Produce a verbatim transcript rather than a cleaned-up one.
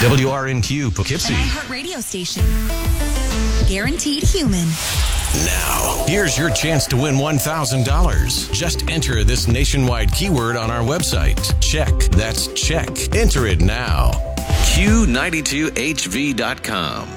W R N Q Poughkeepsie. An iHeart radio station. Guaranteed human. Now, here's your chance to win one thousand dollars. Just enter this nationwide keyword on our website. Check. That's check. Enter it now. Q ninety-two H V dot com.